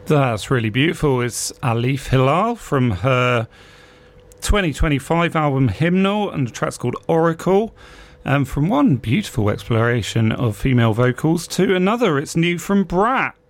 That's really beautiful. It's Alif Hilal from her 2025 album Hymnal, and the track's called Oracle. From one beautiful exploration of female vocals to another, it's new from Brat.